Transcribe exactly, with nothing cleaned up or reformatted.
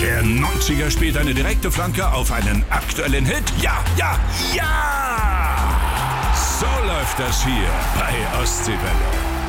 Der neunziger spielt eine direkte Flanke auf einen aktuellen Hit. Ja, ja, ja! So läuft das hier bei Ostseewelle.